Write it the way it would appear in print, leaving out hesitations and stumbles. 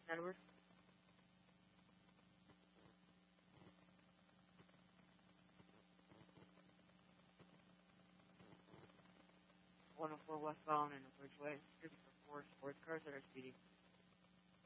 Edward? 104 westbound in the Bridgeway. 54 sports cars that are speeding.